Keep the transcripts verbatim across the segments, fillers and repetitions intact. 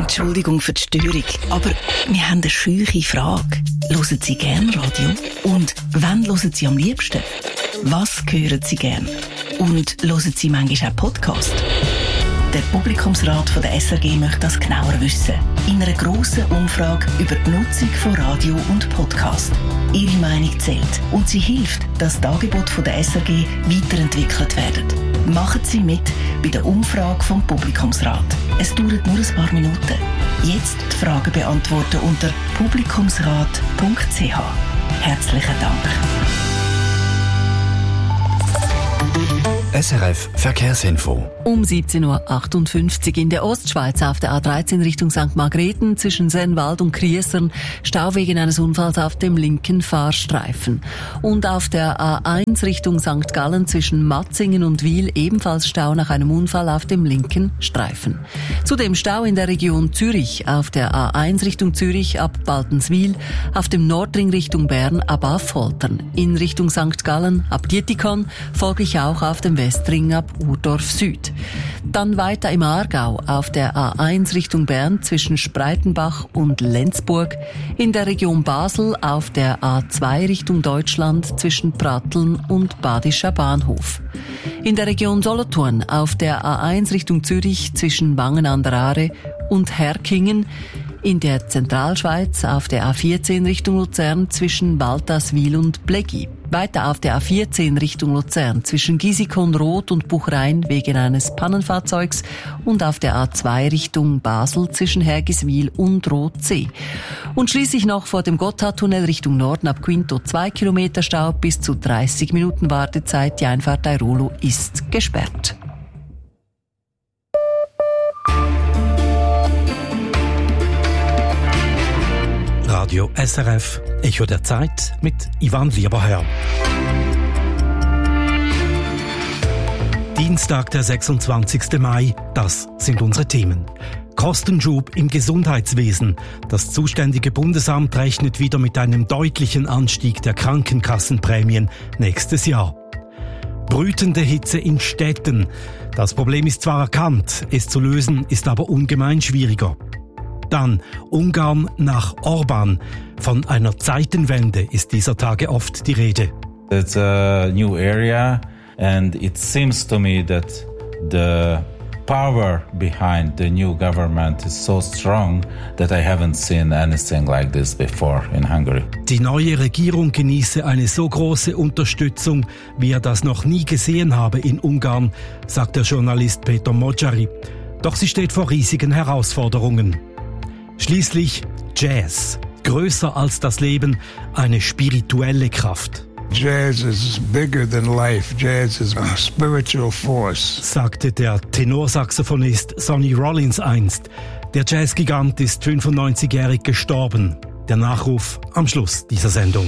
Entschuldigung für die Störung, aber wir haben eine scheuche Frage. Hören Sie gerne Radio? Und wann hören Sie am liebsten? Was hören Sie gerne? Und hören Sie manchmal auch Podcast? Der Publikumsrat von der S R G möchte das genauer wissen. In einer grossen Umfrage über die Nutzung von Radio und Podcast. Ihre Meinung zählt und sie hilft, dass die Angebote von der S R G weiterentwickelt werden. Machen Sie mit bei der Umfrage vom Publikumsrat. Es dauert nur ein paar Minuten. Jetzt die Fragen beantworten unter publikumsrat punkt c h. Herzlichen Dank. S R F Verkehrsinfo. Um siebzehn Uhr achtundfünfzig in der Ostschweiz auf der A dreizehn Richtung Sankt Margrethen zwischen Sennwald und Kriessern Stau wegen eines Unfalls auf dem linken Fahrstreifen. Und auf der A eins Richtung Sankt Gallen zwischen Matzingen und Wil ebenfalls Stau nach einem Unfall auf dem linken Streifen. Zudem Stau in der Region Zürich auf der A eins Richtung Zürich ab Baltenswil, auf dem Nordring Richtung Bern ab Affoltern, in Richtung Sankt Gallen ab Dietikon, folglich auch auf dem Westring ab Urdorf Süd. Dann weiter im Aargau auf der A eins Richtung Bern zwischen Spreitenbach und Lenzburg, in der Region Basel auf der A zwei Richtung Deutschland zwischen Pratteln und Badischer Bahnhof. In der Region Solothurn auf der A eins Richtung Zürich zwischen Wangen an der Aare und Herkingen, in der Zentralschweiz auf der A vierzehn Richtung Luzern zwischen Baltaswil und Bleggi. Weiter auf der A vierzehn Richtung Luzern zwischen Gisikon-Roth und Buchrein wegen eines Pannenfahrzeugs und auf der A zwei Richtung Basel zwischen Hergiswil und Rothsee. Und schließlich noch vor dem Gotthardtunnel Richtung Norden ab Quinto zwei Kilometer Stau bis zu dreißig Minuten Wartezeit. Die Einfahrt Airolo ist gesperrt. Radio S R F, Echo der Zeit mit Ivan Lieberherr. Dienstag, der sechsundzwanzigsten Mai, das sind unsere Themen. Kostenschub im Gesundheitswesen. Das zuständige Bundesamt rechnet wieder mit einem deutlichen Anstieg der Krankenkassenprämien nächstes Jahr. Brütende Hitze in Städten. Das Problem ist zwar erkannt, es zu lösen ist aber ungemein schwieriger. Dann Ungarn nach Orban. Von einer Zeitenwende ist dieser Tage oft die Rede. It's a new area and it seems to me that the power behind the new government is so strong that I haven't seen anything like this before in Hungary. Die neue Regierung genieße eine so große Unterstützung, wie er das noch nie gesehen habe in Ungarn, sagt der Journalist Peter Mojari. Doch sie steht vor riesigen Herausforderungen. Schließlich Jazz. Größer als das Leben, eine spirituelle Kraft. Jazz is bigger than life. Jazz is a spiritual force, sagte der Tenorsaxophonist Sonny Rollins einst. Der Jazzgigant ist fünfundneunzigjährig gestorben. Der Nachruf am Schluss dieser Sendung.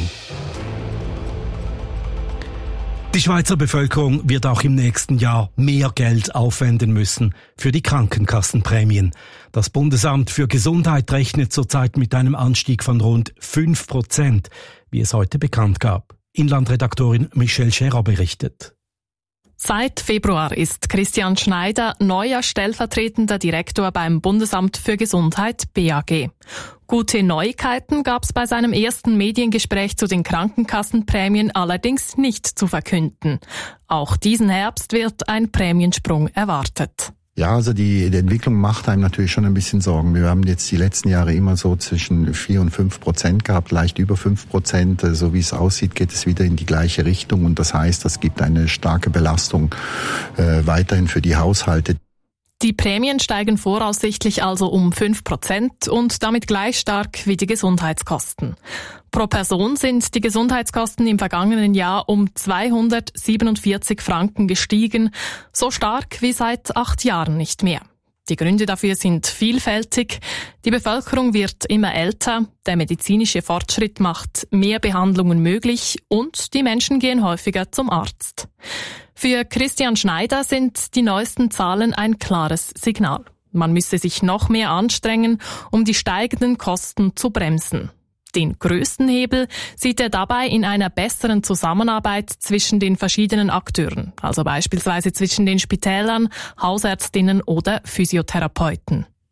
Die Schweizer Bevölkerung wird auch im nächsten Jahr mehr Geld aufwenden müssen für die Krankenkassenprämien. Das Bundesamt für Gesundheit rechnet zurzeit mit einem Anstieg von rund fünf Prozent, wie es heute bekannt gab. Inlandredaktorin Michelle Scherer berichtet. Seit Februar ist Christian Schneider neuer stellvertretender Direktor beim Bundesamt für Gesundheit B A G. Gute Neuigkeiten gab es bei seinem ersten Mediengespräch zu den Krankenkassenprämien allerdings nicht zu verkünden. Auch diesen Herbst wird ein Prämiensprung erwartet. Ja, also die, die Entwicklung macht einem natürlich schon ein bisschen Sorgen. Wir haben jetzt die letzten Jahre immer so zwischen vier und fünf Prozent gehabt, leicht über fünf Prozent. So wie es aussieht, geht es wieder in die gleiche Richtung. Und das heißt, es gibt eine starke Belastung äh, weiterhin für die Haushalte. Die Prämien steigen voraussichtlich also um fünf Prozent und damit gleich stark wie die Gesundheitskosten. Pro Person sind die Gesundheitskosten im vergangenen Jahr um zweihundertsiebenundvierzig Franken gestiegen, so stark wie seit acht Jahren nicht mehr. Die Gründe dafür sind vielfältig. Die Bevölkerung wird immer älter, der medizinische Fortschritt macht mehr Behandlungen möglich und die Menschen gehen häufiger zum Arzt. Für Christian Schneider sind die neuesten Zahlen ein klares Signal. Man müsse sich noch mehr anstrengen, um die steigenden Kosten zu bremsen. Den größten Hebel sieht er dabei in einer besseren Zusammenarbeit zwischen den verschiedenen Akteuren, also beispielsweise zwischen den Spitälern, Hausärztinnen oder Physiotherapeuten.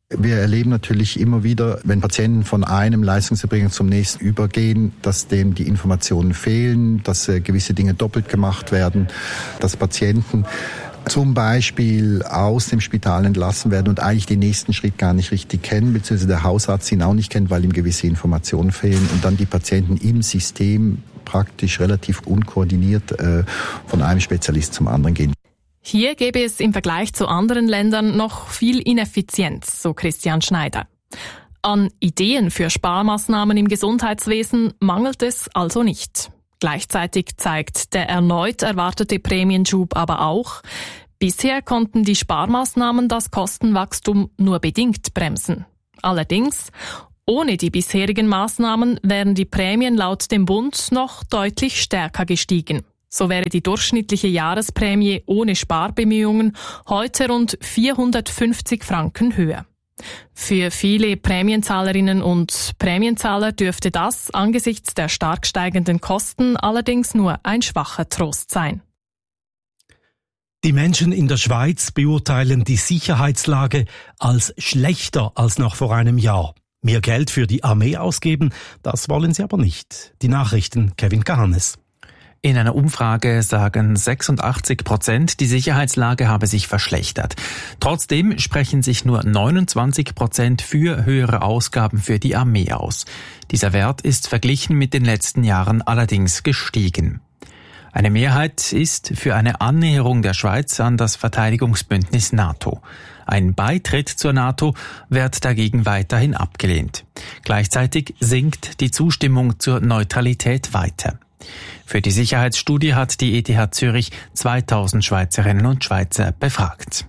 Wir erleben natürlich immer wieder, wenn Patienten von einem Leistungserbringer zum nächsten übergehen, dass denen die Informationen fehlen, dass äh, gewisse Dinge doppelt gemacht werden, dass Patienten zum Beispiel aus dem Spital entlassen werden und eigentlich den nächsten Schritt gar nicht richtig kennen, beziehungsweise der Hausarzt ihn auch nicht kennt, weil ihm gewisse Informationen fehlen und dann die Patienten im System praktisch relativ unkoordiniert äh, von einem Spezialist zum anderen gehen. Hier gäbe es im Vergleich zu anderen Ländern noch viel Ineffizienz, so Christian Schneider. An Ideen für Sparmaßnahmen im Gesundheitswesen mangelt es also nicht. Gleichzeitig zeigt der erneut erwartete Prämienschub aber auch, bisher konnten die Sparmaßnahmen das Kostenwachstum nur bedingt bremsen. Allerdings, ohne die bisherigen Maßnahmen wären die Prämien laut dem Bund noch deutlich stärker gestiegen. So wäre die durchschnittliche Jahresprämie ohne Sparbemühungen heute rund vierhundertfünfzig Franken höher. Für viele Prämienzahlerinnen und Prämienzahler dürfte das angesichts der stark steigenden Kosten allerdings nur ein schwacher Trost sein. Die Menschen in der Schweiz beurteilen die Sicherheitslage als schlechter als noch vor einem Jahr. Mehr Geld für die Armee ausgeben, das wollen sie aber nicht. Die Nachrichten, Kevin Kahanes. In einer Umfrage sagen sechsundachtzig Prozent, die Sicherheitslage habe sich verschlechtert. Trotzdem sprechen sich nur neunundzwanzig Prozent für höhere Ausgaben für die Armee aus. Dieser Wert ist verglichen mit den letzten Jahren allerdings gestiegen. Eine Mehrheit ist für eine Annäherung der Schweiz an das Verteidigungsbündnis NATO. Ein Beitritt zur NATO wird dagegen weiterhin abgelehnt. Gleichzeitig sinkt die Zustimmung zur Neutralität weiter. Für die Sicherheitsstudie hat die E T H Zürich zweitausend Schweizerinnen und Schweizer befragt.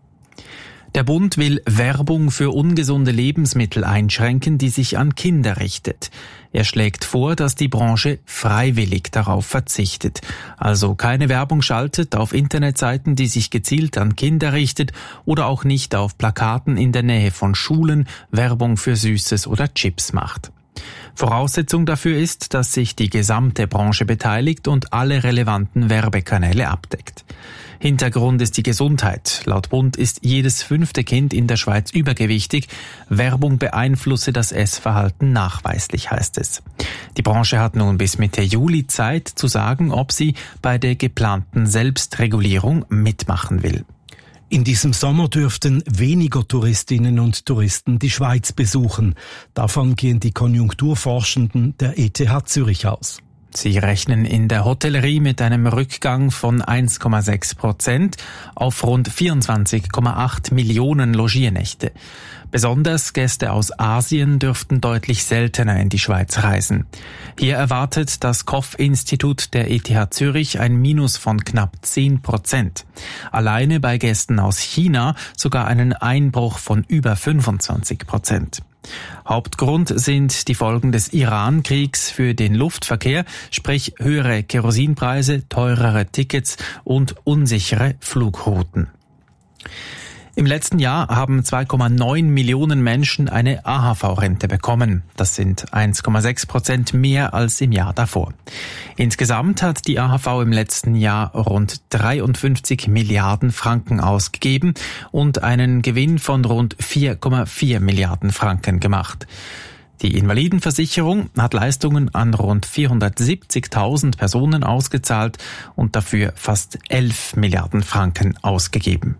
Der Bund will Werbung für ungesunde Lebensmittel einschränken, die sich an Kinder richtet. Er schlägt vor, dass die Branche freiwillig darauf verzichtet, also keine Werbung schaltet auf Internetseiten, die sich gezielt an Kinder richtet oder auch nicht auf Plakaten in der Nähe von Schulen Werbung für Süßes oder Chips macht. Voraussetzung dafür ist, dass sich die gesamte Branche beteiligt und alle relevanten Werbekanäle abdeckt. Hintergrund ist die Gesundheit. Laut Bund ist jedes fünfte Kind in der Schweiz übergewichtig. Werbung beeinflusse das Essverhalten nachweislich, heißt es. Die Branche hat nun bis Mitte Juli Zeit zu sagen, ob sie bei der geplanten Selbstregulierung mitmachen will. In diesem Sommer dürften weniger Touristinnen und Touristen die Schweiz besuchen. Davon gehen die Konjunkturforschenden der E T H Zürich aus. Sie rechnen in der Hotellerie mit einem Rückgang von eins Komma sechs Prozent auf rund vierundzwanzig Komma acht Millionen Logiernächte. Besonders Gäste aus Asien dürften deutlich seltener in die Schweiz reisen. Hier erwartet das Koff-Institut der E T H Zürich ein Minus von knapp zehn Prozent. Alleine bei Gästen aus China sogar einen Einbruch von über fünfundzwanzig Prozent. Hauptgrund sind die Folgen des Iran-Kriegs für den Luftverkehr, sprich höhere Kerosinpreise, teurere Tickets und unsichere Flugrouten. Im letzten Jahr haben zwei Komma neun Millionen Menschen eine A H V-Rente bekommen. Das sind eins Komma sechs Prozent mehr als im Jahr davor. Insgesamt hat die A H V im letzten Jahr rund dreiundfünfzig Milliarden Franken ausgegeben und einen Gewinn von rund vier Komma vier Milliarden Franken gemacht. Die Invalidenversicherung hat Leistungen an rund vierhundertsiebzigtausend Personen ausgezahlt und dafür fast elf Milliarden Franken ausgegeben.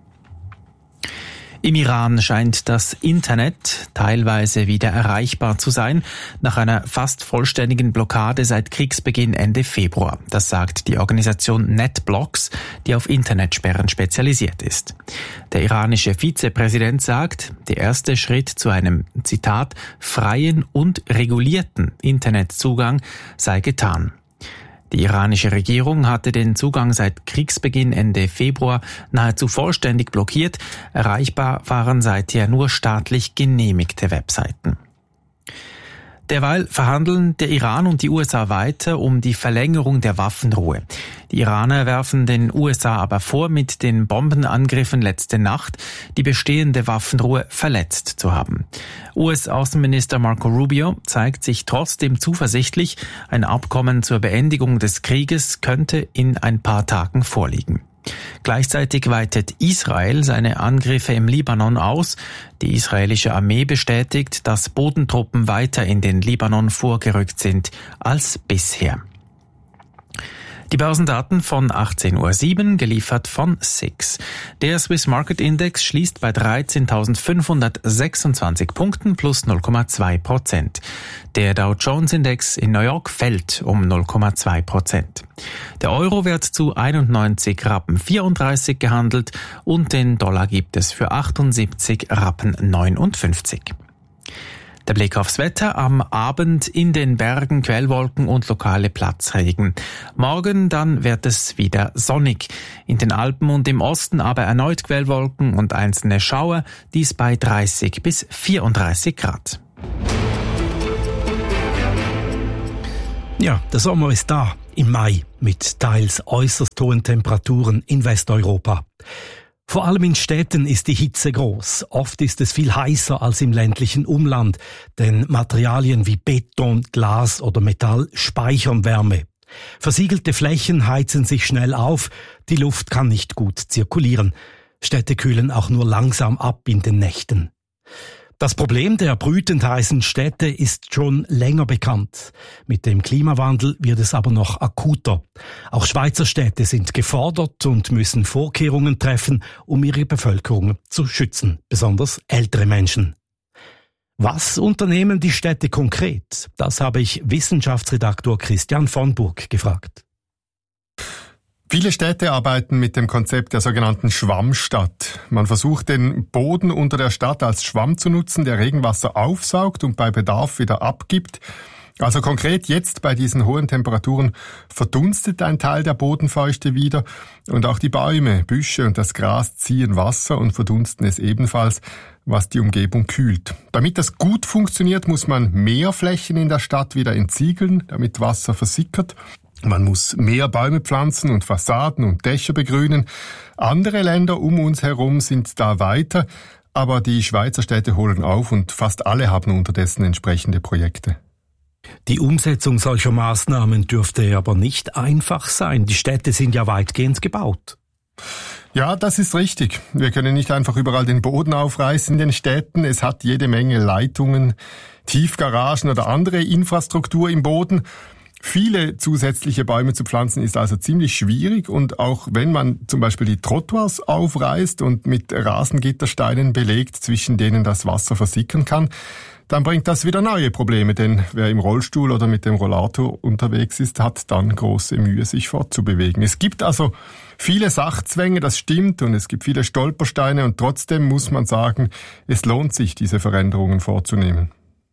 Im Iran scheint das Internet teilweise wieder erreichbar zu sein, nach einer fast vollständigen Blockade seit Kriegsbeginn Ende Februar. Das sagt die Organisation NetBlocks, die auf Internetsperren spezialisiert ist. Der iranische Vizepräsident sagt, der erste Schritt zu einem, Zitat, freien und regulierten Internetzugang sei getan. Die iranische Regierung hatte den Zugang seit Kriegsbeginn Ende Februar nahezu vollständig blockiert. Erreichbar waren seither nur staatlich genehmigte Webseiten. Derweil verhandeln der Iran und die U S A weiter um die Verlängerung der Waffenruhe. Die Iraner werfen den U S A aber vor, mit den Bombenangriffen letzte Nacht die bestehende Waffenruhe verletzt zu haben. U S-Außenminister Marco Rubio zeigt sich trotzdem zuversichtlich, ein Abkommen zur Beendigung des Krieges könnte in ein paar Tagen vorliegen. Gleichzeitig weitet Israel seine Angriffe im Libanon aus. Die israelische Armee bestätigt, dass Bodentruppen weiter in den Libanon vorgerückt sind als bisher. Die Börsendaten von achtzehn Uhr sieben, geliefert von S I X. Der Swiss Market Index schließt bei dreizehntausendfünfhundertsechsundzwanzig Punkten plus null Komma zwei Prozent. Der Dow Jones Index in New York fällt um null Komma zwei Prozent. Der Euro wird zu einundneunzig Rappen vierunddreißig gehandelt und den Dollar gibt es für achtundsiebzig Rappen neunundfünfzig. Der Blick aufs Wetter: am Abend in den Bergen Quellwolken und lokale Platzregen. Morgen dann wird es wieder sonnig. In den Alpen und im Osten aber erneut Quellwolken und einzelne Schauer, dies bei dreißig bis vierunddreißig Grad. Ja, der Sommer ist da, im Mai, mit teils äußerst hohen Temperaturen in Westeuropa. Vor allem in Städten ist die Hitze groß. Oft ist es viel heißer als im ländlichen Umland, denn Materialien wie Beton, Glas oder Metall speichern Wärme. Versiegelte Flächen heizen sich schnell auf, die Luft kann nicht gut zirkulieren. Städte kühlen auch nur langsam ab in den Nächten. Das Problem der brütend heißen Städte ist schon länger bekannt. Mit dem Klimawandel wird es aber noch akuter. Auch Schweizer Städte sind gefordert und müssen Vorkehrungen treffen, um ihre Bevölkerung zu schützen, besonders ältere Menschen. Was unternehmen die Städte konkret? Das habe ich Wissenschaftsredaktor Christian von Burg gefragt. Viele Städte arbeiten mit dem Konzept der sogenannten Schwammstadt. Man versucht, den Boden unter der Stadt als Schwamm zu nutzen, der Regenwasser aufsaugt und bei Bedarf wieder abgibt. Also konkret jetzt bei diesen hohen Temperaturen verdunstet ein Teil der Bodenfeuchte wieder und auch die Bäume, Büsche und das Gras ziehen Wasser und verdunsten es ebenfalls, was die Umgebung kühlt. Damit das gut funktioniert, muss man mehr Flächen in der Stadt wieder entsiegeln, damit Wasser versickert. Man muss mehr Bäume pflanzen und Fassaden und Dächer begrünen. Andere Länder um uns herum sind da weiter, aber die Schweizer Städte holen auf und fast alle haben unterdessen entsprechende Projekte. Die Umsetzung solcher Maßnahmen dürfte aber nicht einfach sein. Die Städte sind ja weitgehend gebaut. Ja, das ist richtig. Wir können nicht einfach überall den Boden aufreißen in den Städten. Es hat jede Menge Leitungen, Tiefgaragen oder andere Infrastruktur im Boden. Viele zusätzliche Bäume zu pflanzen ist also ziemlich schwierig und auch wenn man zum Beispiel die Trottoirs aufreißt und mit Rasengittersteinen belegt, zwischen denen das Wasser versickern kann, dann bringt das wieder neue Probleme, denn wer im Rollstuhl oder mit dem Rollator unterwegs ist, hat dann große Mühe, sich fortzubewegen. Es gibt also viele Sachzwänge, das stimmt, und es gibt viele Stolpersteine und trotzdem muss man sagen, es lohnt sich, diese Veränderungen vorzunehmen.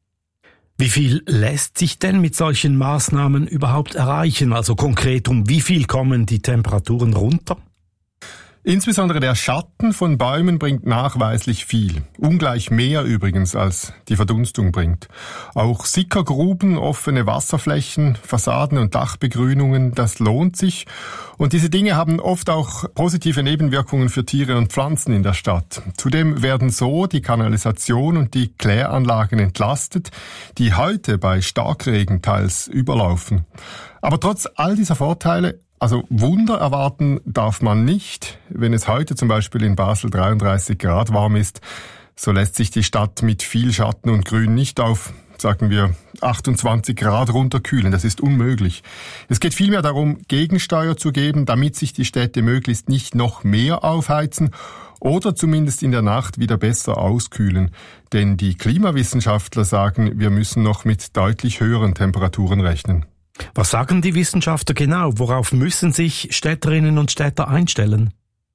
Wie viel lässt sich denn mit solchen Maßnahmen überhaupt erreichen? Also konkret, um wie viel kommen die Temperaturen runter? Insbesondere der Schatten von Bäumen bringt nachweislich viel. Ungleich mehr übrigens, als die Verdunstung bringt. Auch Sickergruben, offene Wasserflächen, Fassaden und Dachbegrünungen, das lohnt sich. Und diese Dinge haben oft auch positive Nebenwirkungen für Tiere und Pflanzen in der Stadt. Zudem werden so die Kanalisation und die Kläranlagen entlastet, die heute bei Starkregen teils überlaufen. Aber trotz all dieser Vorteile, also Wunder erwarten darf man nicht. Wenn es heute zum Beispiel in Basel dreiunddreißig Grad warm ist, so lässt sich die Stadt mit viel Schatten und Grün nicht auf, sagen wir, achtundzwanzig Grad runterkühlen. Das ist unmöglich. Es geht vielmehr darum, Gegensteuer zu geben, damit sich die Städte möglichst nicht noch mehr aufheizen oder zumindest in der Nacht wieder besser auskühlen. Denn die Klimawissenschaftler sagen, wir müssen noch mit deutlich höheren Temperaturen rechnen. Was sagen die Wissenschaftler genau? Worauf müssen sich Städterinnen und Städter einstellen?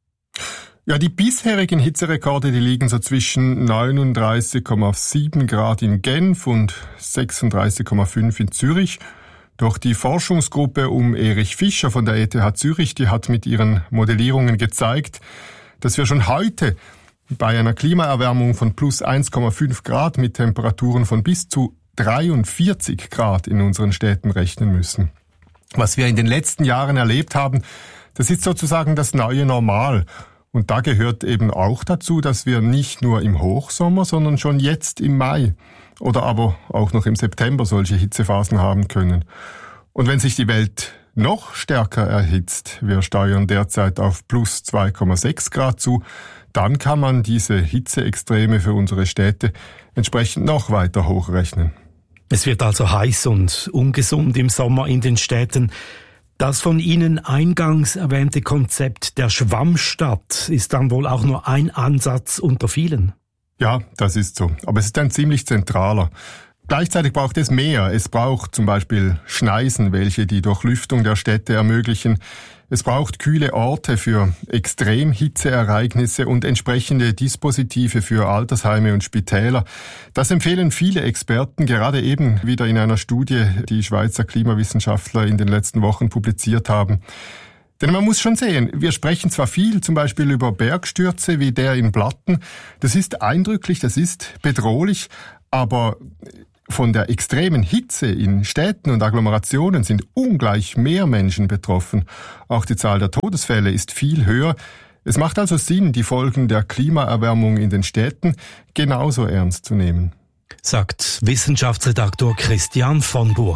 Ja, die bisherigen Hitzerekorde, die liegen so zwischen neununddreißig Komma sieben Grad in Genf und sechsunddreißig Komma fünf in Zürich. Doch die Forschungsgruppe um Erich Fischer von der E T H Zürich, die hat mit ihren Modellierungen gezeigt, dass wir schon heute bei einer Klimaerwärmung von plus eins Komma fünf Grad mit Temperaturen von bis zu dreiundvierzig Grad in unseren Städten rechnen müssen. Was wir in den letzten Jahren erlebt haben, das ist sozusagen das neue Normal. Und da gehört eben auch dazu, dass wir nicht nur im Hochsommer, sondern schon jetzt im Mai oder aber auch noch im September solche Hitzephasen haben können. Und wenn sich die Welt noch stärker erhitzt, wir steuern derzeit auf plus zwei Komma sechs Grad zu, dann kann man diese Hitzeextreme für unsere Städte entsprechend noch weiter hochrechnen. Es wird also heiß und ungesund im Sommer in den Städten. Das von Ihnen eingangs erwähnte Konzept der Schwammstadt ist dann wohl auch nur ein Ansatz unter vielen. Ja, das ist so. Aber es ist ein ziemlich zentraler. Gleichzeitig braucht es mehr. Es braucht zum Beispiel Schneisen, welche die Durchlüftung der Städte ermöglichen. Es braucht kühle Orte für Extremhitzeereignisse und entsprechende Dispositive für Altersheime und Spitäler. Das empfehlen viele Experten, gerade eben wieder in einer Studie, die Schweizer Klimawissenschaftler in den letzten Wochen publiziert haben. Denn man muss schon sehen, wir sprechen zwar viel zum Beispiel über Bergstürze wie der in Blatten. Das ist eindrücklich, das ist bedrohlich, aber von der extremen Hitze in Städten und Agglomerationen sind ungleich mehr Menschen betroffen. Auch die Zahl der Todesfälle ist viel höher. Es macht also Sinn, die Folgen der Klimaerwärmung in den Städten genauso ernst zu nehmen, sagt Wissenschaftsredaktor Christian von Burg.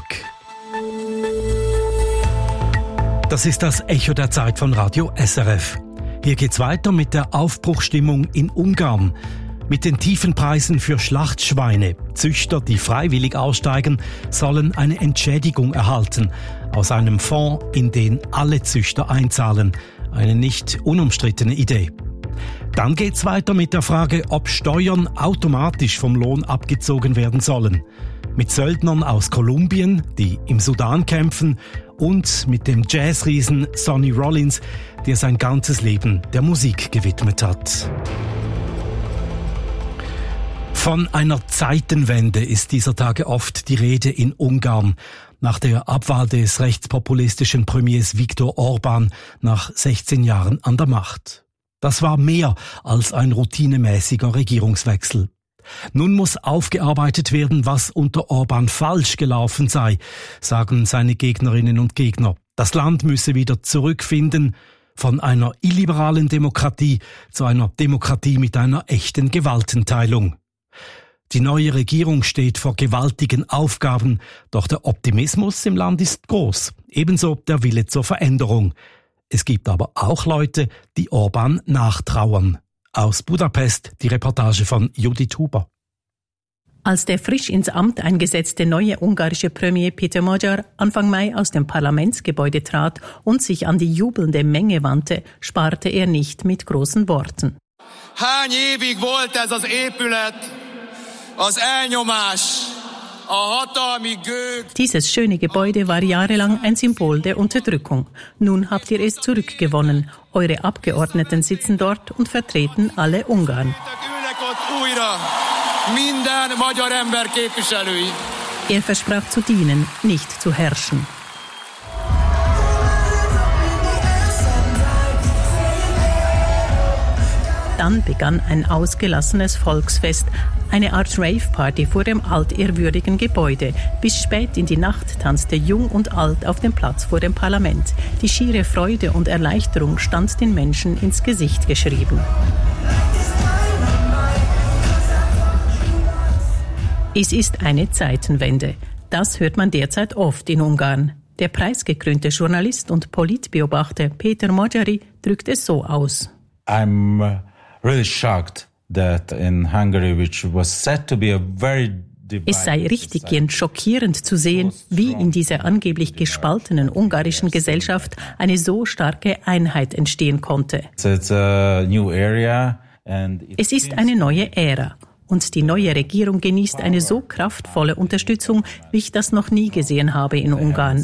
Das ist das Echo der Zeit von Radio S R F. Hier geht's weiter mit der Aufbruchsstimmung in Ungarn. Mit den tiefen Preisen für Schlachtschweine. Züchter, die freiwillig aussteigen, sollen eine Entschädigung erhalten. Aus einem Fonds, in den alle Züchter einzahlen. Eine nicht unumstrittene Idee. Dann geht's weiter mit der Frage, ob Steuern automatisch vom Lohn abgezogen werden sollen. Mit Söldnern aus Kolumbien, die im Sudan kämpfen, und mit dem Jazzriesen Sonny Rollins, der sein ganzes Leben der Musik gewidmet hat. Von einer Zeitenwende ist dieser Tage oft die Rede in Ungarn. Nach der Abwahl des rechtspopulistischen Premiers Viktor Orbán nach sechzehn Jahren an der Macht. Das war mehr als ein routinemäßiger Regierungswechsel. Nun muss aufgearbeitet werden, was unter Orbán falsch gelaufen sei, sagen seine Gegnerinnen und Gegner. Das Land müsse wieder zurückfinden von einer illiberalen Demokratie zu einer Demokratie mit einer echten Gewaltenteilung. Die neue Regierung steht vor gewaltigen Aufgaben, doch der Optimismus im Land ist groß, ebenso der Wille zur Veränderung. Es gibt aber auch Leute, die Orbán nachtrauern. Aus Budapest die Reportage von Judith Huber. Als der frisch ins Amt eingesetzte neue ungarische Premier Péter Magyar Anfang Mai aus dem Parlamentsgebäude trat und sich an die jubelnde Menge wandte, sparte er nicht mit großen Worten. Hány évig volt ez az épület, az elnyomás, a hatalmi gőg. Dieses schöne Gebäude war jahrelang ein Symbol der Unterdrückung. Nun habt ihr es zurückgewonnen. Eure Abgeordneten sitzen dort und vertreten alle Ungarn. Er versprach zu dienen, nicht zu herrschen. Dann begann ein ausgelassenes Volksfest, eine Art Rave-Party vor dem altehrwürdigen Gebäude. Bis spät in die Nacht tanzte Jung und Alt auf dem Platz vor dem Parlament. Die schiere Freude und Erleichterung stand den Menschen ins Gesicht geschrieben. Es ist eine Zeitenwende. Das hört man derzeit oft in Ungarn. Der preisgekrönte Journalist und Politbeobachter Péter Magyari drückt es so aus. I'm really shocked that in Hungary, which was said to be a very Es sei richtiggehend schockierend zu sehen, wie in dieser angeblich gespaltenen ungarischen Gesellschaft eine so starke Einheit entstehen konnte. So it's a new area and es ist eine neue Ära. Und die neue Regierung genießt eine so kraftvolle Unterstützung, wie ich das noch nie gesehen habe in Ungarn.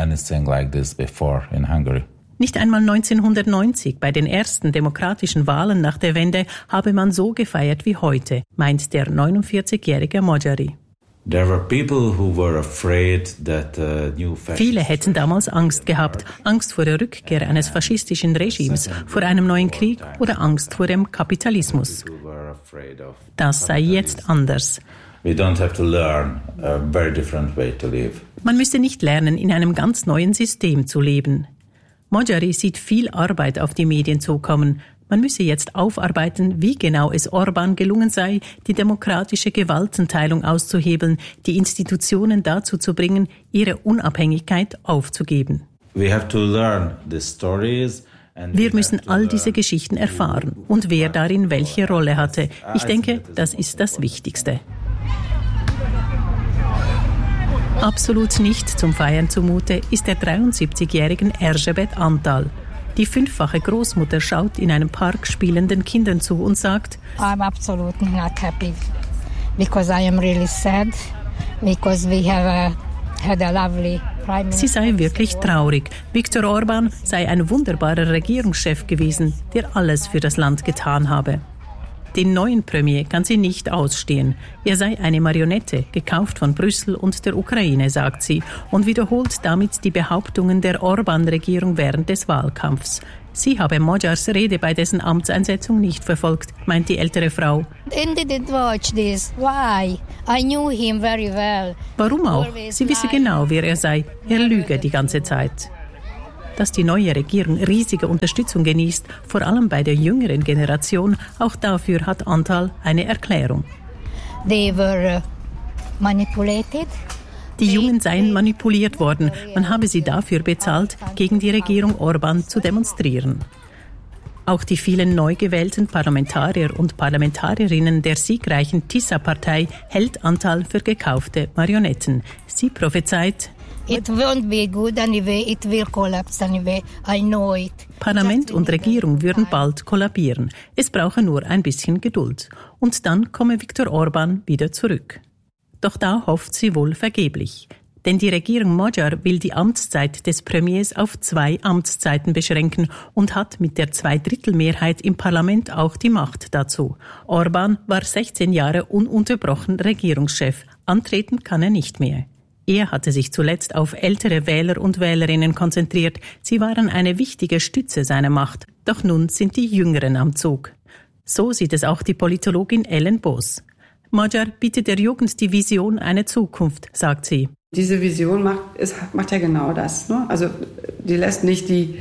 Nicht einmal neunzehnhundertneunzig, bei den ersten demokratischen Wahlen nach der Wende, habe man so gefeiert wie heute, meint der neunundvierzigjährige Magyari. Viele hätten damals Angst gehabt, Angst vor der Rückkehr eines faschistischen Regimes, vor einem neuen Krieg oder Angst vor dem Kapitalismus. Das sei jetzt anders. Man müsse nicht lernen, in einem ganz neuen System zu leben. Magyari sieht viel Arbeit auf die Medien zukommen. Man müsse jetzt aufarbeiten, wie genau es Orbán gelungen sei, die demokratische Gewaltenteilung auszuhebeln, die Institutionen dazu zu bringen, ihre Unabhängigkeit aufzugeben. We have to learn the stories. Wir müssen all diese Geschichten erfahren und wer darin welche Rolle hatte. Ich denke, das ist das Wichtigste. Absolut nicht zum Feiern zumute ist der dreiundsiebzigjährigen Erzsébet Antal. Die fünffache Großmutter schaut in einem Park spielenden Kindern zu und sagt: I'm absolutely not happy because I am really sad because we have a, had a lovely prime minister. Sie sei wirklich traurig. Viktor Orbán sei ein wunderbarer Regierungschef gewesen, der alles für das Land getan habe. Den neuen Premier kann sie nicht ausstehen. Er sei eine Marionette, gekauft von Brüssel und der Ukraine, sagt sie, und wiederholt damit die Behauptungen der Orbán-Regierung während des Wahlkampfs. Sie habe Magyars Rede bei dessen Amtseinsetzung nicht verfolgt, meint die ältere Frau. I didn't watch this. Why? I knew him very well. Warum auch? Sie wisse genau, wer er sei. Er lüge die ganze Zeit. Dass die neue Regierung riesige Unterstützung genießt, vor allem bei der jüngeren Generation, auch dafür hat Antal eine Erklärung. They were manipulated. Die Jungen seien manipuliert worden. Man habe sie dafür bezahlt, gegen die Regierung Orbán zu demonstrieren. Auch die vielen neu gewählten Parlamentarier und Parlamentarierinnen der siegreichen Tisa-Partei hält Antal für gekaufte Marionetten. Sie prophezeit: It won't be good anyway, it will collapse anyway, I know it. Parlament und Regierung würden bald kollabieren. Es brauche nur ein bisschen Geduld. Und dann komme Viktor Orbán wieder zurück. Doch da hofft sie wohl vergeblich. Denn die Regierung Magyar will die Amtszeit des Premiers auf zwei Amtszeiten beschränken und hat mit der Zweidrittelmehrheit im Parlament auch die Macht dazu. Orbán war sechzehn Jahre ununterbrochen Regierungschef. Antreten kann er nicht mehr. Er hatte sich zuletzt auf ältere Wähler und Wählerinnen konzentriert. Sie waren eine wichtige Stütze seiner Macht. Doch nun sind die Jüngeren am Zug. So sieht es auch die Politologin Ellen Boos. Magyar bietet der Jugend die Vision einer Zukunft, sagt sie. Diese Vision macht, ist, macht ja genau das. Ne? Also die lässt nicht die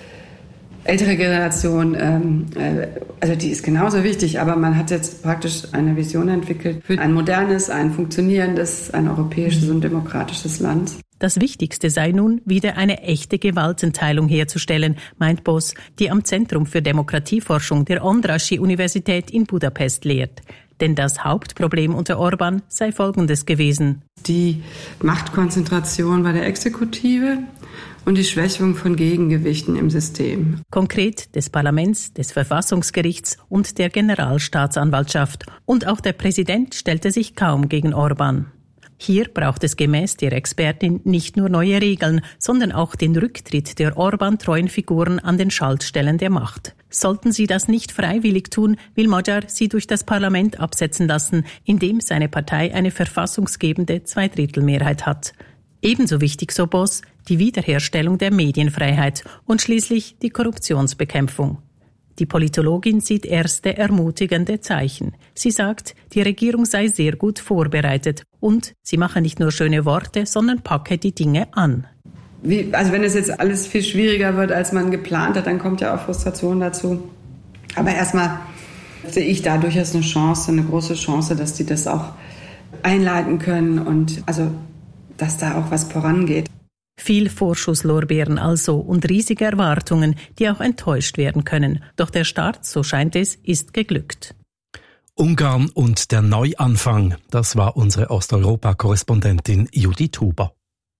ältere Generation, ähm, äh, also die ist genauso wichtig, aber man hat jetzt praktisch eine Vision entwickelt für ein modernes, ein funktionierendes, ein europäisches und demokratisches Land. Das Wichtigste sei nun, wieder eine echte Gewaltenteilung herzustellen, meint Boos, die am Zentrum für Demokratieforschung der Andrássy-Universität in Budapest lehrt. Denn das Hauptproblem unter Orbán sei folgendes gewesen: Die Machtkonzentration bei der Exekutive und die Schwächung von Gegengewichten im System. Konkret des Parlaments, des Verfassungsgerichts und der Generalstaatsanwaltschaft. Und auch der Präsident stellte sich kaum gegen Orbán. Hier braucht es gemäß der Expertin nicht nur neue Regeln, sondern auch den Rücktritt der Orbán-treuen Figuren an den Schaltstellen der Macht. Sollten sie das nicht freiwillig tun, will Magyar sie durch das Parlament absetzen lassen, indem seine Partei eine verfassungsgebende Zweidrittelmehrheit hat. Ebenso wichtig, so Boos, die Wiederherstellung der Medienfreiheit und schließlich die Korruptionsbekämpfung. Die Politologin sieht erste ermutigende Zeichen. Sie sagt, die Regierung sei sehr gut vorbereitet und sie mache nicht nur schöne Worte, sondern packe die Dinge an. Wie, also wenn es jetzt alles viel schwieriger wird, als man geplant hat, dann kommt ja auch Frustration dazu. Aber erstmal sehe ich da durchaus eine Chance, eine große Chance, dass die das auch einleiten können und also, dass da auch was vorangeht. Viel Vorschusslorbeeren also und riesige Erwartungen, die auch enttäuscht werden können. Doch der Start, so scheint es, ist geglückt. Ungarn und der Neuanfang, das war unsere Osteuropa-Korrespondentin Judith Huber.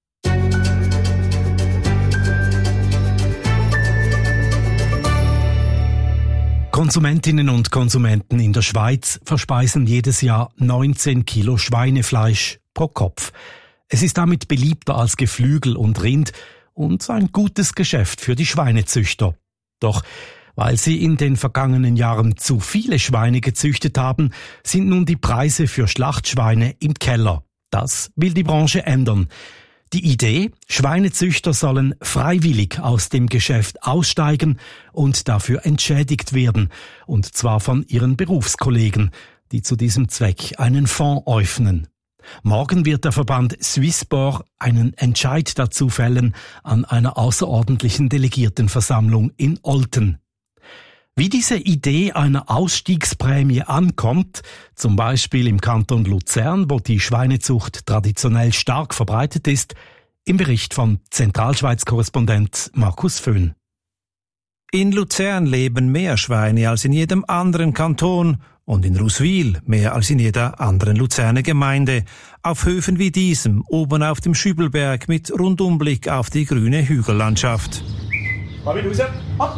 Konsumentinnen und Konsumenten in der Schweiz verspeisen jedes Jahr neunzehn Kilo Schweinefleisch pro Kopf. Es ist damit beliebter als Geflügel und Rind und ein gutes Geschäft für die Schweinezüchter. Doch weil sie in den vergangenen Jahren zu viele Schweine gezüchtet haben, sind nun die Preise für Schlachtschweine im Keller. Das will die Branche ändern. Die Idee, Schweinezüchter sollen freiwillig aus dem Geschäft aussteigen und dafür entschädigt werden, und zwar von ihren Berufskollegen, die zu diesem Zweck einen Fonds öffnen. Morgen wird der Verband Swisspor einen Entscheid dazu fällen an einer außerordentlichen Delegiertenversammlung in Olten. Wie diese Idee einer Ausstiegsprämie ankommt, zum Beispiel im Kanton Luzern, wo die Schweinezucht traditionell stark verbreitet ist, Im Bericht von Zentralschweiz-Korrespondent Markus Föhn. In Luzern leben mehr Schweine als in jedem anderen Kanton und in Ruswil mehr als in jeder anderen Luzerner Gemeinde. Auf Höfen wie diesem, oben auf dem Schübelberg mit Rundumblick auf die grüne Hügellandschaft. Komm ich raus? Ab.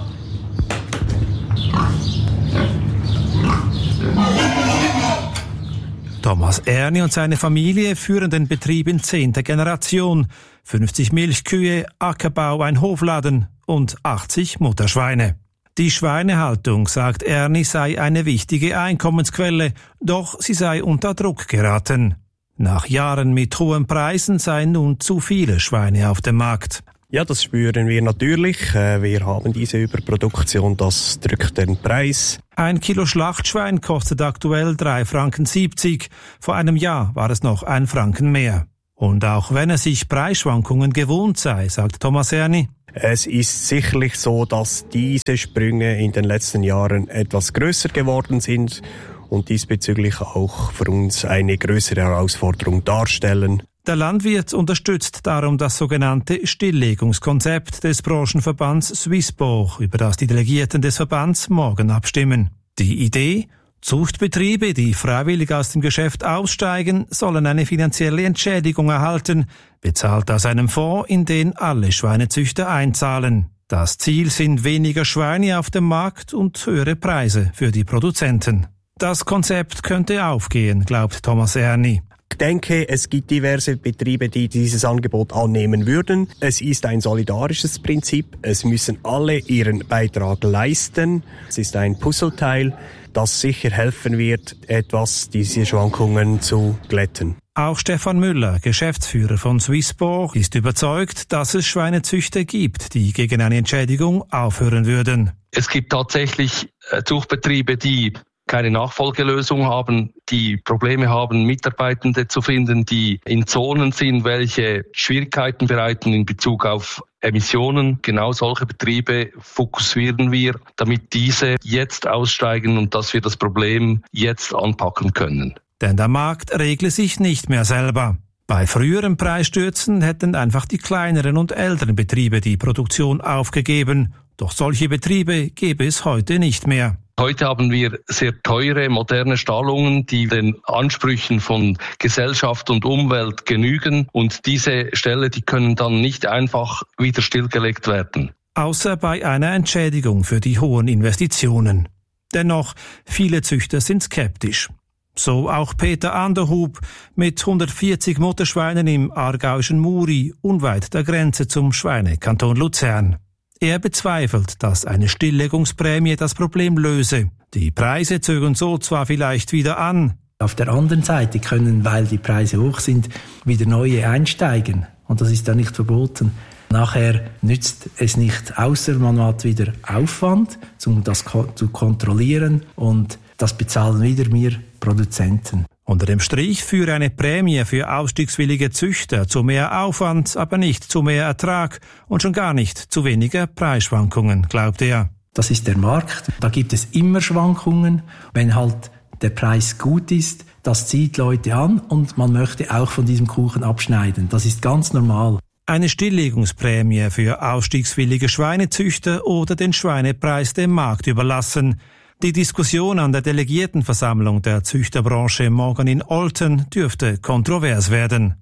Thomas Erni und seine Familie führen den Betrieb in zehnter Generation. fünfzig Milchkühe, Ackerbau, ein Hofladen und achtzig Mutterschweine. Die Schweinehaltung, sagt Erni, sei eine wichtige Einkommensquelle, doch sie sei unter Druck geraten. Nach Jahren mit hohen Preisen seien nun zu viele Schweine auf dem Markt. Ja, das spüren wir natürlich. Wir haben diese Überproduktion, das drückt den Preis. Ein Kilo Schlachtschwein kostet aktuell drei Franken siebzig. Vor einem Jahr war es noch ein Franken mehr. Und auch wenn er sich Preisschwankungen gewohnt sei, sagt Thomas Erni. Es ist sicherlich so, dass diese Sprünge in den letzten Jahren etwas größer geworden sind und diesbezüglich auch für uns eine größere Herausforderung darstellen. Der Landwirt unterstützt darum das sogenannte Stilllegungskonzept des Branchenverbands Swissbauch, über das die Delegierten des Verbands morgen abstimmen. Die Idee? Zuchtbetriebe, die freiwillig aus dem Geschäft aussteigen, sollen eine finanzielle Entschädigung erhalten, bezahlt aus einem Fonds, in den alle Schweinezüchter einzahlen. Das Ziel sind weniger Schweine auf dem Markt und höhere Preise für die Produzenten. Das Konzept könnte aufgehen, glaubt Thomas Erni. Ich denke, es gibt diverse Betriebe, die dieses Angebot annehmen würden. Es ist ein solidarisches Prinzip. Es müssen alle ihren Beitrag leisten. Es ist ein Puzzleteil, das sicher helfen wird, etwas diese Schwankungen zu glätten. Auch Stefan Müller, Geschäftsführer von Swissbauch, ist überzeugt, dass es Schweinezüchter gibt, die gegen eine Entschädigung aufhören würden. Es gibt tatsächlich Zuchtbetriebe, die keine Nachfolgelösung haben, die Probleme haben, Mitarbeitende zu finden, die in Zonen sind, welche Schwierigkeiten bereiten in Bezug auf Emissionen. Genau solche Betriebe fokussieren wir, damit diese jetzt aussteigen und dass wir das Problem jetzt anpacken können. Denn der Markt regle sich nicht mehr selber. Bei früheren Preisstürzen hätten einfach die kleineren und älteren Betriebe die Produktion aufgegeben. Doch solche Betriebe gäbe es heute nicht mehr. Heute haben wir sehr teure, moderne Stallungen, die den Ansprüchen von Gesellschaft und Umwelt genügen. Und diese Ställe, die können dann nicht einfach wieder stillgelegt werden. Außer bei einer Entschädigung für die hohen Investitionen. Dennoch, viele Züchter sind skeptisch. So auch Peter Anderhub mit hundertvierzig Mutterschweinen im aargauischen Muri, unweit der Grenze zum Schweinekanton Luzern. Er bezweifelt, dass eine Stilllegungsprämie das Problem löse. Die Preise zögern so zwar vielleicht wieder an. Auf der anderen Seite können, weil die Preise hoch sind, wieder neue einsteigen. Und das ist ja nicht verboten. Nachher nützt es nicht, außer man hat wieder Aufwand, um das zu kontrollieren. Und das bezahlen wieder wir Produzenten. Unter dem Strich führe eine Prämie für ausstiegswillige Züchter zu mehr Aufwand, aber nicht zu mehr Ertrag und schon gar nicht zu weniger Preisschwankungen, glaubt er. Das ist der Markt. Da gibt es immer Schwankungen. Wenn halt der Preis gut ist, das zieht Leute an und man möchte auch von diesem Kuchen abschneiden. Das ist ganz normal. Eine Stilllegungsprämie für ausstiegswillige Schweinezüchter oder den Schweinepreis dem Markt überlassen. Die Diskussion an der Delegiertenversammlung der Züchterbranche morgen in Olten dürfte kontrovers werden.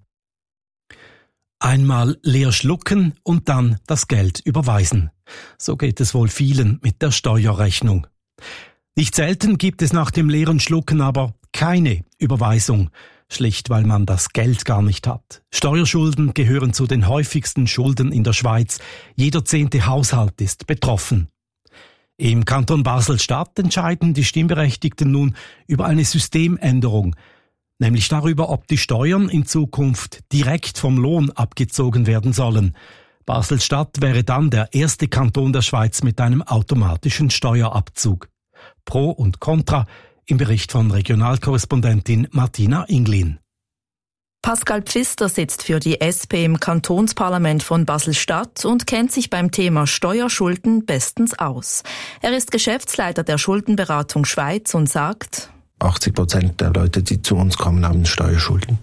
Einmal leer schlucken und dann das Geld überweisen. So geht es wohl vielen mit der Steuerrechnung. Nicht selten gibt es nach dem leeren Schlucken aber keine Überweisung, schlicht weil man das Geld gar nicht hat. Steuerschulden gehören zu den häufigsten Schulden in der Schweiz. Jeder zehnte Haushalt ist betroffen. Im Kanton Basel-Stadt entscheiden die Stimmberechtigten nun über eine Systemänderung, nämlich darüber, ob die Steuern in Zukunft direkt vom Lohn abgezogen werden sollen. Basel-Stadt wäre dann der erste Kanton der Schweiz mit einem automatischen Steuerabzug. Pro und Contra im Bericht von Regionalkorrespondentin Martina Inglin. Pascal Pfister sitzt für die S P im Kantonsparlament von Basel-Stadt und kennt sich beim Thema Steuerschulden bestens aus. Er ist Geschäftsleiter der Schuldenberatung Schweiz und sagt: achtzig Prozent der Leute, die zu uns kommen, haben Steuerschulden.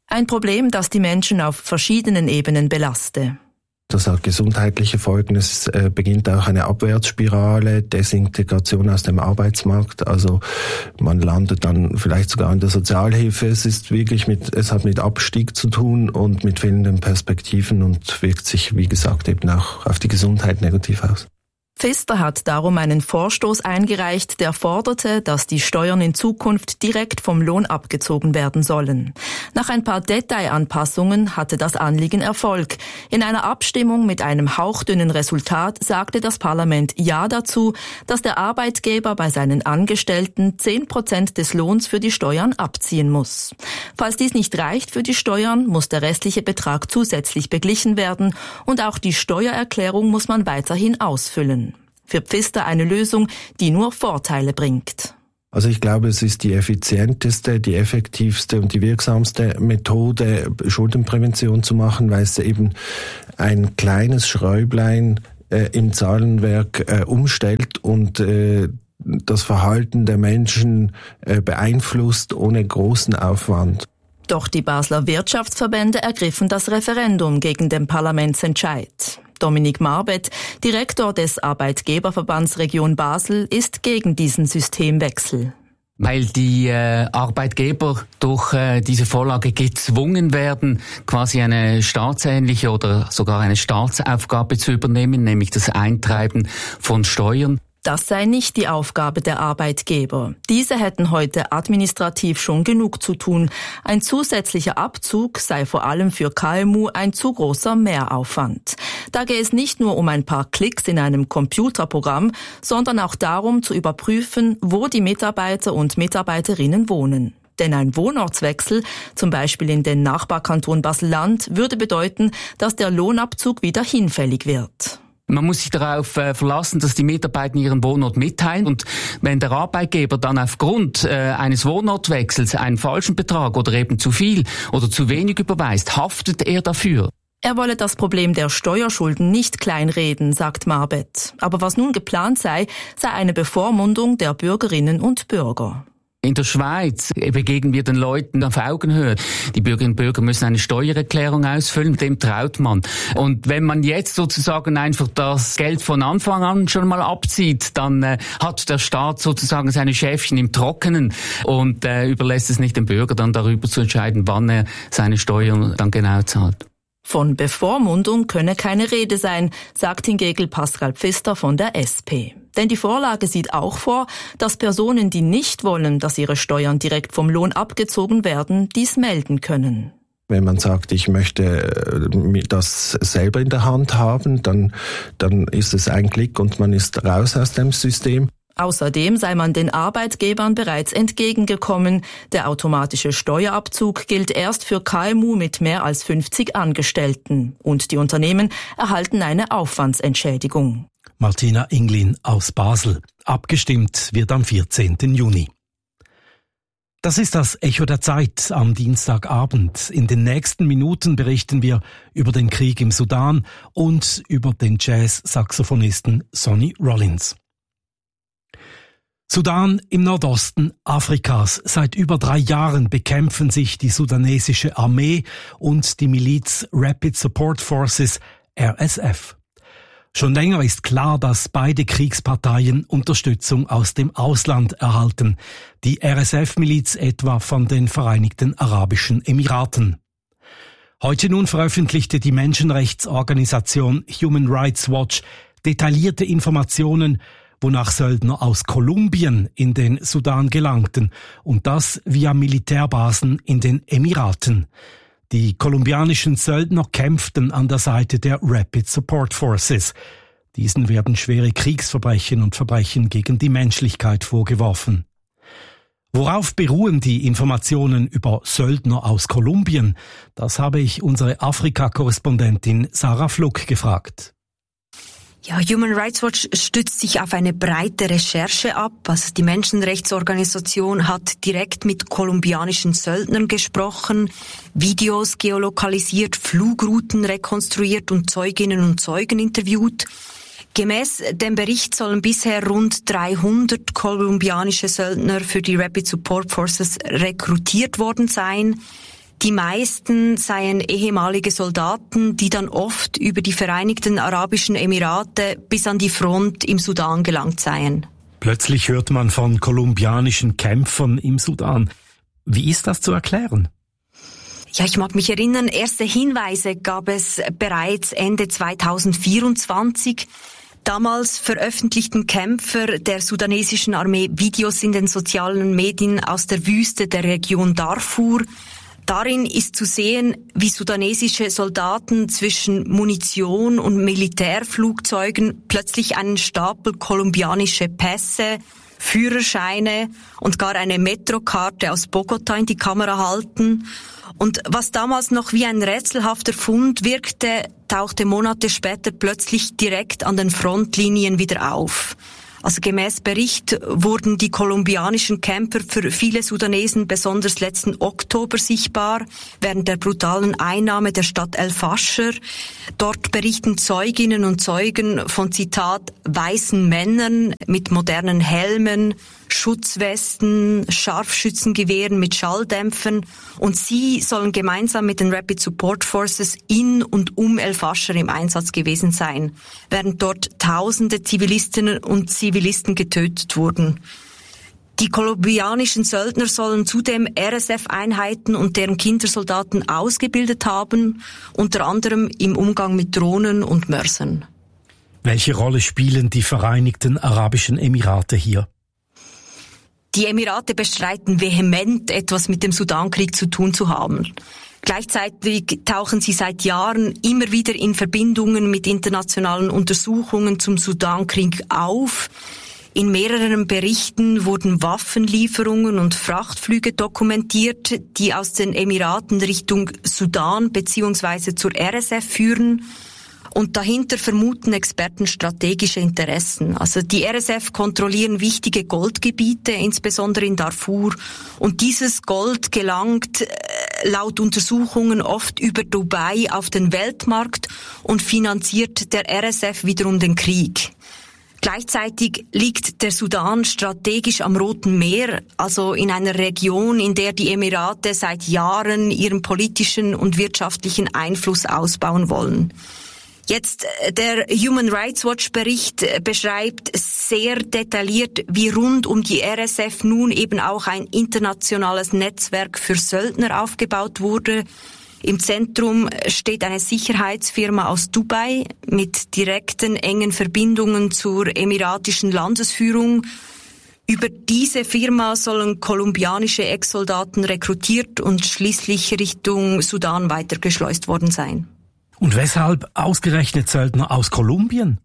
Ein Problem, das die Menschen auf verschiedenen Ebenen belaste. Das hat gesundheitliche Folgen. Es äh, beginnt auch eine Abwärtsspirale, Desintegration aus dem Arbeitsmarkt. Also man landet dann vielleicht sogar in der Sozialhilfe. Es ist wirklich mit, es hat mit Abstieg zu tun und mit fehlenden Perspektiven und wirkt sich, wie gesagt, eben auch auf die Gesundheit negativ aus. Pfister hat darum einen Vorstoß eingereicht, der forderte, dass die Steuern in Zukunft direkt vom Lohn abgezogen werden sollen. Nach ein paar Detailanpassungen hatte das Anliegen Erfolg. In einer Abstimmung mit einem hauchdünnen Resultat sagte das Parlament Ja dazu, dass der Arbeitgeber bei seinen Angestellten zehn Prozent des Lohns für die Steuern abziehen muss. Falls dies nicht reicht für die Steuern, muss der restliche Betrag zusätzlich beglichen werden und auch die Steuererklärung muss man weiterhin ausfüllen. Für Pfister eine Lösung, die nur Vorteile bringt. Also ich glaube, es ist die effizienteste, die effektivste und die wirksamste Methode, Schuldenprävention zu machen, weil es eben ein kleines Schräublein äh, im Zahlenwerk äh, umstellt und äh, das Verhalten der Menschen äh, beeinflusst ohne großen Aufwand. Doch die Basler Wirtschaftsverbände ergriffen das Referendum gegen den Parlamentsentscheid. Dominik Marbet, Direktor des Arbeitgeberverbands Region Basel, ist gegen diesen Systemwechsel. Weil die äh, Arbeitgeber durch äh, diese Vorlage gezwungen werden, quasi eine staatsähnliche oder sogar eine Staatsaufgabe zu übernehmen, nämlich das Eintreiben von Steuern. Das sei nicht die Aufgabe der Arbeitgeber. Diese hätten heute administrativ schon genug zu tun. Ein zusätzlicher Abzug sei vor allem für K M U ein zu großer Mehraufwand. Da gehe es nicht nur um ein paar Klicks in einem Computerprogramm, sondern auch darum zu überprüfen, wo die Mitarbeiter und Mitarbeiterinnen wohnen. Denn ein Wohnortswechsel, zum Beispiel in den Nachbarkanton Basel-Land, würde bedeuten, dass der Lohnabzug wieder hinfällig wird. Man muss sich darauf äh, verlassen, dass die Mitarbeiter ihren Wohnort mitteilen. Und wenn der Arbeitgeber dann aufgrund äh, eines Wohnortwechsels einen falschen Betrag oder eben zu viel oder zu wenig überweist, haftet er dafür. Er wolle das Problem der Steuerschulden nicht kleinreden, sagt Marbet. Aber was nun geplant sei, sei eine Bevormundung der Bürgerinnen und Bürger. In der Schweiz begegnen wir den Leuten auf Augenhöhe. Die Bürgerinnen und Bürger müssen eine Steuererklärung ausfüllen, dem traut man. Und wenn man jetzt sozusagen einfach das Geld von Anfang an schon mal abzieht, dann äh, hat der Staat sozusagen seine Schäfchen im Trockenen und äh, überlässt es nicht dem Bürger dann darüber zu entscheiden, wann er seine Steuern dann genau zahlt. Von Bevormundung könne keine Rede sein, sagt hingegen Pascal Pfister von der S P. Denn die Vorlage sieht auch vor, dass Personen, die nicht wollen, dass ihre Steuern direkt vom Lohn abgezogen werden, dies melden können. Wenn man sagt, ich möchte das selber in der Hand haben, dann, dann ist es ein Klick und man ist raus aus dem System. Außerdem sei man den Arbeitgebern bereits entgegengekommen. Der automatische Steuerabzug gilt erst für K M U mit mehr als fünfzig Angestellten. Und die Unternehmen erhalten eine Aufwandsentschädigung. Martina Inglin aus Basel. Abgestimmt wird am vierzehnten Juni. Das ist das Echo der Zeit am Dienstagabend. In den nächsten Minuten berichten wir über den Krieg im Sudan und über den Jazz-Saxophonisten Sonny Rollins. Sudan im Nordosten Afrikas. Seit über drei Jahren bekämpfen sich die sudanesische Armee und die Miliz Rapid Support Forces R S F. Schon länger ist klar, dass beide Kriegsparteien Unterstützung aus dem Ausland erhalten. Die R S F-Miliz etwa von den Vereinigten Arabischen Emiraten. Heute nun veröffentlichte die Menschenrechtsorganisation Human Rights Watch detaillierte Informationen, wonach Söldner aus Kolumbien in den Sudan gelangten und das via Militärbasen in den Emiraten. Die kolumbianischen Söldner kämpften an der Seite der Rapid Support Forces. Diesen werden schwere Kriegsverbrechen und Verbrechen gegen die Menschlichkeit vorgeworfen. Worauf beruhen die Informationen über Söldner aus Kolumbien? Das habe ich unsere Afrika-Korrespondentin Sarah Fluck gefragt. Ja, Human Rights Watch stützt sich auf eine breite Recherche ab. Also die Menschenrechtsorganisation hat direkt mit kolumbianischen Söldnern gesprochen, Videos geolokalisiert, Flugrouten rekonstruiert und Zeuginnen und Zeugen interviewt. Gemäß dem Bericht sollen bisher rund dreihundert kolumbianische Söldner für die Rapid Support Forces rekrutiert worden sein. Die meisten seien ehemalige Soldaten, die dann oft über die Vereinigten Arabischen Emirate bis an die Front im Sudan gelangt seien. Plötzlich hört man von kolumbianischen Kämpfern im Sudan. Wie ist das zu erklären? Ja, ich mag mich erinnern, erste Hinweise gab es bereits Ende zweitausendvierundzwanzig. Damals veröffentlichten Kämpfer der sudanesischen Armee Videos in den sozialen Medien aus der Wüste der Region Darfur. Darin ist zu sehen, wie sudanesische Soldaten zwischen Munition und Militärflugzeugen plötzlich einen Stapel kolumbianische Pässe, Führerscheine und gar eine Metrokarte aus Bogota in die Kamera halten. Und was damals noch wie ein rätselhafter Fund wirkte, tauchte Monate später plötzlich direkt an den Frontlinien wieder auf. Also gemäß Bericht wurden die kolumbianischen Camper für viele Sudanesen besonders letzten Oktober sichtbar, während der brutalen Einnahme der Stadt El Fasher. Dort berichten Zeuginnen und Zeugen von, Zitat, weißen Männern mit modernen Helmen, Schutzwesten, Scharfschützengewehren mit Schalldämpfern, und sie sollen gemeinsam mit den Rapid Support Forces in und um El Fasher im Einsatz gewesen sein, während dort tausende Zivilistinnen und Zivilisten getötet wurden. Die kolumbianischen Söldner sollen zudem R S F-Einheiten und deren Kindersoldaten ausgebildet haben, unter anderem im Umgang mit Drohnen und Mörsern. Welche Rolle spielen die Vereinigten Arabischen Emirate hier? Die Emirate bestreiten vehement, etwas mit dem Sudankrieg zu tun zu haben. Gleichzeitig tauchen sie seit Jahren immer wieder in Verbindungen mit internationalen Untersuchungen zum Sudankrieg auf. In mehreren Berichten wurden Waffenlieferungen und Frachtflüge dokumentiert, die aus den Emiraten Richtung Sudan bzw. zur R S F führen. Und dahinter vermuten Experten strategische Interessen. Also die R S F kontrollieren wichtige Goldgebiete, insbesondere in Darfur. Und dieses Gold gelangt laut Untersuchungen oft über Dubai auf den Weltmarkt und finanziert der R S F wiederum den Krieg. Gleichzeitig liegt der Sudan strategisch am Roten Meer, also in einer Region, in der die Emirate seit Jahren ihren politischen und wirtschaftlichen Einfluss ausbauen wollen. Jetzt, der Human Rights Watch Bericht beschreibt sehr detailliert, wie rund um die R S F nun eben auch ein internationales Netzwerk für Söldner aufgebaut wurde. Im Zentrum steht eine Sicherheitsfirma aus Dubai mit direkten, engen Verbindungen zur emiratischen Landesführung. Über diese Firma sollen kolumbianische Ex-Soldaten rekrutiert und schließlich Richtung Sudan weitergeschleust worden sein. Und weshalb ausgerechnet Söldner aus Kolumbien?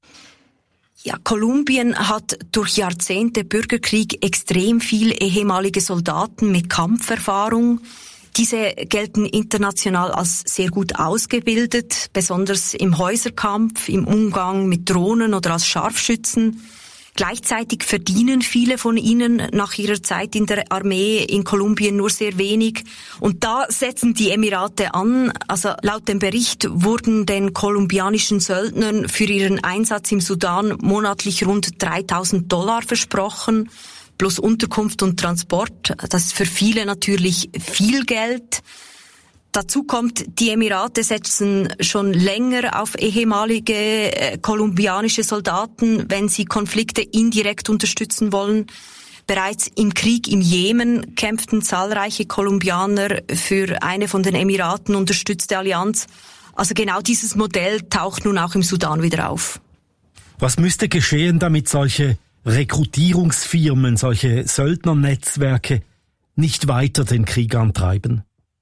Ja, Kolumbien hat durch Jahrzehnte Bürgerkrieg extrem viel ehemalige Soldaten mit Kampferfahrung. Diese gelten international als sehr gut ausgebildet, besonders im Häuserkampf, im Umgang mit Drohnen oder als Scharfschützen. Gleichzeitig verdienen viele von ihnen nach ihrer Zeit in der Armee in Kolumbien nur sehr wenig. Und da setzen die Emirate an. Also laut dem Bericht wurden den kolumbianischen Söldnern für ihren Einsatz im Sudan monatlich rund dreitausend Dollar versprochen, plus Unterkunft und Transport. Das ist für viele natürlich viel Geld. Dazu kommt, die Emirate setzen schon länger auf ehemalige äh, kolumbianische Soldaten, wenn sie Konflikte indirekt unterstützen wollen. Bereits im Krieg im Jemen kämpften zahlreiche Kolumbianer für eine von den Emiraten unterstützte Allianz. Also genau dieses Modell taucht nun auch im Sudan wieder auf. Was müsste geschehen, damit solche Rekrutierungsfirmen, solche Söldnernetzwerke nicht weiter den Krieg antreiben?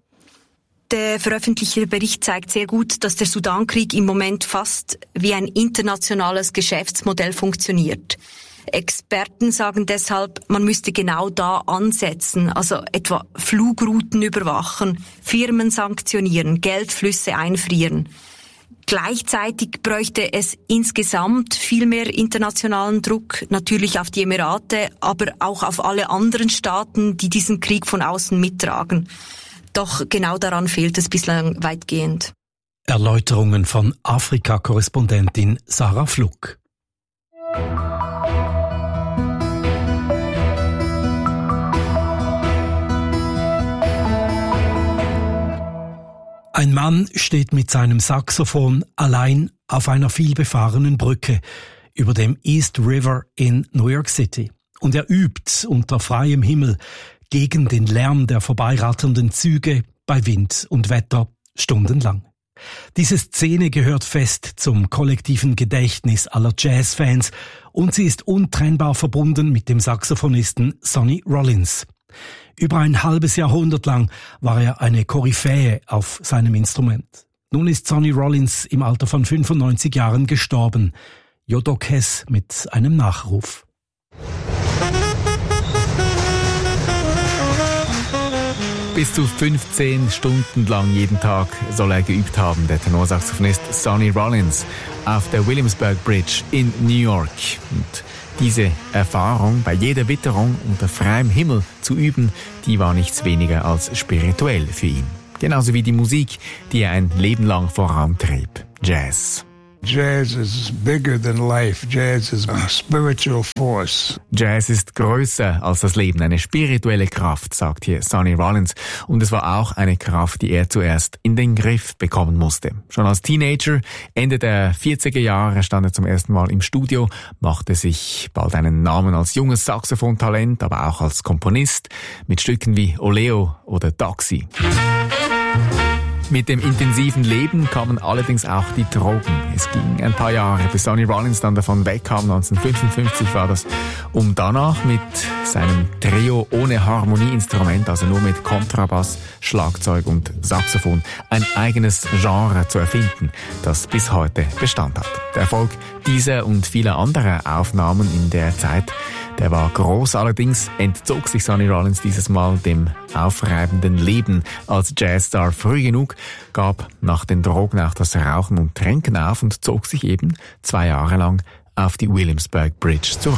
Der veröffentlichte Bericht zeigt sehr gut, dass der Sudankrieg im Moment fast wie ein internationales Geschäftsmodell funktioniert. Experten sagen deshalb, man müsste genau da ansetzen, also etwa Flugrouten überwachen, Firmen sanktionieren, Geldflüsse einfrieren. Gleichzeitig bräuchte es insgesamt viel mehr internationalen Druck, natürlich auf die Emirate, aber auch auf alle anderen Staaten, die diesen Krieg von außen mittragen. Doch genau daran fehlt es bislang weitgehend. Erläuterungen von Afrika-Korrespondentin Sarah Fluck. Ein Mann steht mit seinem Saxophon allein auf einer vielbefahrenen Brücke über dem East River in New York City. Und er übt unter freiem Himmel gegen den Lärm der vorbeiratternden Züge bei Wind und Wetter stundenlang. Diese Szene gehört fest zum kollektiven Gedächtnis aller Jazzfans und sie ist untrennbar verbunden mit dem Saxophonisten Sonny Rollins. Über ein halbes Jahrhundert lang war er eine Koryphäe auf seinem Instrument. Nun ist Sonny Rollins im Alter von fünfundneunzig Jahren gestorben. Jodockeys mit einem Nachruf. Bis zu fünfzehn Stunden lang jeden Tag soll er geübt haben, der Tenorsaxophonist Sonny Rollins, auf der Williamsburg Bridge in New York. Und diese Erfahrung, bei jeder Witterung unter freiem Himmel zu üben, die war nichts weniger als spirituell für ihn. Genauso wie die Musik, die er ein Leben lang vorantrieb. Jazz. Jazz is bigger than life. Jazz is a spiritual force. Jazz ist größer als das Leben, eine spirituelle Kraft, sagt hier Sonny Rollins. Und es war auch eine Kraft, die er zuerst in den Griff bekommen musste. Schon als Teenager, Ende der vierziger Jahre, stand er zum ersten Mal im Studio, machte sich bald einen Namen als junges Saxophontalent, aber auch als Komponist mit Stücken wie Oleo oder Taxi. Mit dem intensiven Leben kamen allerdings auch die Drogen. Es ging ein paar Jahre, bis Sonny Rollins dann davon wegkam. neunzehnhundertfünfundfünfzig war das, um danach mit seinem Trio ohne Harmonieinstrument, also nur mit Kontrabass, Schlagzeug und Saxophon, ein eigenes Genre zu erfinden, das bis heute Bestand hat. Der Erfolg dieser und vieler anderer Aufnahmen in der Zeit, der war groß, allerdings entzog sich Sonny Rollins dieses Mal dem aufreibenden Leben als Jazzstar früh genug, gab nach den Drogen auch das Rauchen und Trinken auf und zog sich eben zwei Jahre lang auf die Williamsburg Bridge zurück.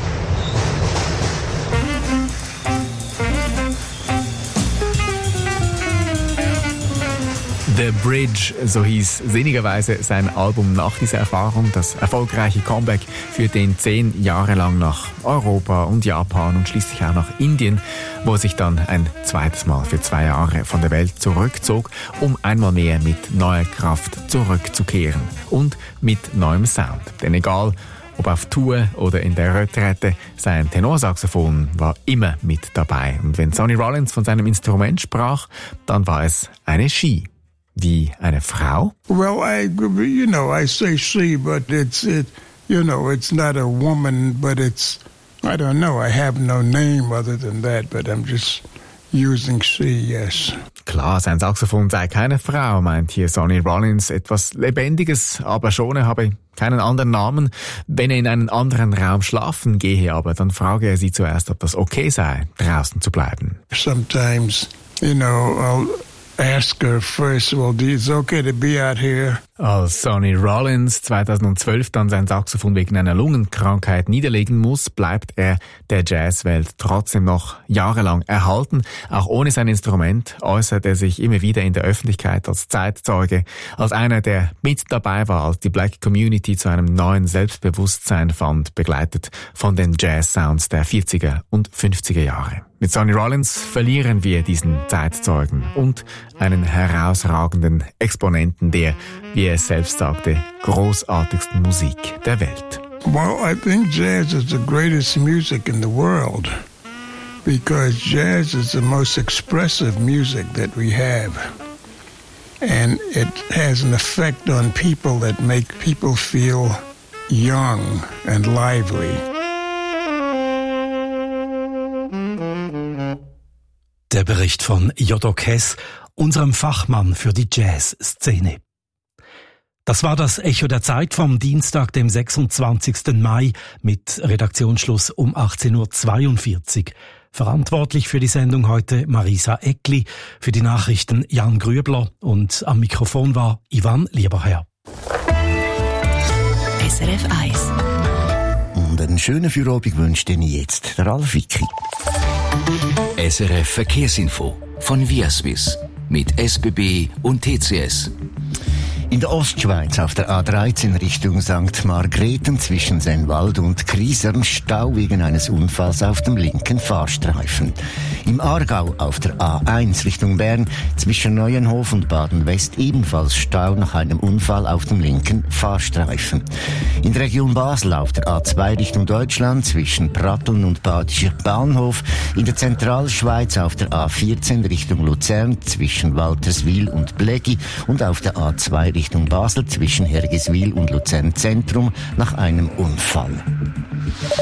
The Bridge, so hieß sinnigerweise sein Album nach dieser Erfahrung. Das erfolgreiche Comeback führte ihn zehn Jahre lang nach Europa und Japan und schließlich auch nach Indien, wo er sich dann ein zweites Mal für zwei Jahre von der Welt zurückzog, um einmal mehr mit neuer Kraft zurückzukehren und mit neuem Sound. Denn egal, ob auf Tour oder in der Retrette, sein Tenorsaxophon war immer mit dabei. Und wenn Sonny Rollins von seinem Instrument sprach, dann war es eine She. Wie eine Frau? Well, I, you know, I say she, but it's, it, you know, it's not a woman, but it's, I don't know, I have no name other than that, but I'm just using she, yes. Klar, sein Saxophon sei keine Frau, meint hier Sonny Rollins. Etwas Lebendiges, aber schon, er habe keinen anderen Namen. Wenn er in einen anderen Raum schlafen gehe, aber dann frage er sie zuerst, ob das okay sei, draußen zu bleiben. Sometimes, you know, I'll ask her first, well, it's okay to be out here. Als Sonny Rollins zweitausendzwölf dann sein Saxophon wegen einer Lungenkrankheit niederlegen muss, bleibt er der Jazzwelt trotzdem noch jahrelang erhalten. Auch ohne sein Instrument äußert er sich immer wieder in der Öffentlichkeit als Zeitzeuge, als einer, der mit dabei war, als die Black Community zu einem neuen Selbstbewusstsein fand, begleitet von den Jazz-Sounds der vierziger und fünfziger Jahre. Mit Sonny Rollins verlieren wir diesen Zeitzeugen und einen herausragenden Exponenten der, wie er es selbst sagte, großartigsten Musik der Welt. Well, I think jazz is the greatest music in the world because jazz is the most expressive music that we have. And it has an effect on people that make people feel young and lively. Der Bericht von Jodockeys, unserem Fachmann für die Jazzszene. Das war das Echo der Zeit vom Dienstag, dem sechsundzwanzigsten Mai mit Redaktionsschluss um achtzehn Uhr zweiundvierzig. Verantwortlich für die Sendung heute Marisa Eckli, für die Nachrichten Jan Grübler und am Mikrofon war Ivan Lieberherr. S R F eins. Und einen schönen Feierabend wünscht Ihnen jetzt der Ralf Wicki. S R F Verkehrsinfo von Viaswiss mit S B B und T C S. In der Ostschweiz auf der A dreizehn Richtung Sankt Margrethen zwischen Sennwald und Kriesern Stau wegen eines Unfalls auf dem linken Fahrstreifen. Im Aargau auf der A eins Richtung Bern zwischen Neuenhof und Baden-West ebenfalls Stau nach einem Unfall auf dem linken Fahrstreifen. In der Region Basel auf der A zwei Richtung Deutschland zwischen Pratteln und Badischer Bahnhof. In der Zentralschweiz auf der A vierzehn Richtung Luzern zwischen Walterswil und Bleggi und auf der A zwei Richtung Basel zwischen Hergiswil und Luzern Zentrum nach einem Unfall.